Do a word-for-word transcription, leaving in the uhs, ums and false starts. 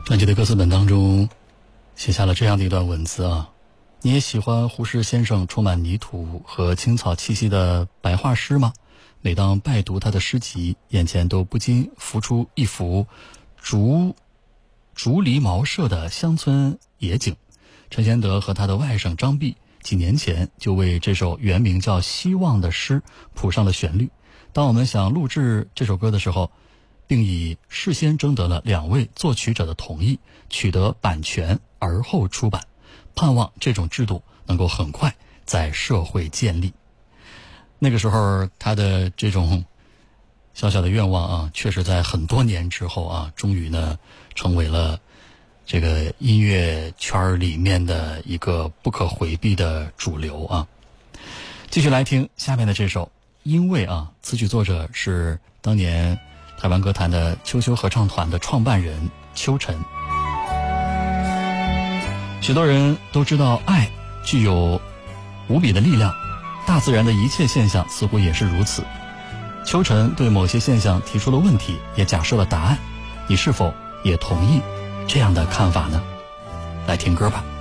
专辑的歌词本当中写下了这样的一段文字啊：你也喜欢胡适先生充满泥土和青草气息的白话诗吗？每当拜读他的诗集，眼前都不禁浮出一幅竹竹篱茅舍的乡村野景。陈先德和他的外甥张弼几年前就为这首原名叫《希望》的诗谱上了旋律。当我们想录制这首歌的时候，并以事先征得了两位作曲者的同意，取得版权而后出版，盼望这种制度能够很快在社会建立。那个时候他的这种小小的愿望啊，确实在很多年之后啊，终于呢成为了这个音乐圈里面的一个不可回避的主流啊。继续来听下面的这首，因为啊，词曲作者是当年台湾歌坛的秋秋合唱团的创办人秋晨。许多人都知道爱具有无比的力量，大自然的一切现象似乎也是如此。秋晨对某些现象提出了问题，也假设了答案，你是否也同意这样的看法呢？来听歌吧。